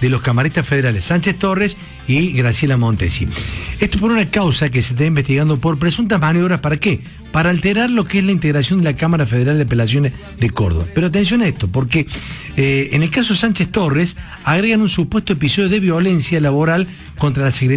de los camaristas federales Sánchez Torres y Graciela Montesi. Esto por una causa que se está investigando por presuntas maniobras. ¿Para qué? Para alterar lo que es la integración de la Cámara Federal de Apelaciones de Córdoba. Pero atención a esto, porque en el caso Sánchez Torres agregan un supuesto episodio de violencia laboral contra la secretaria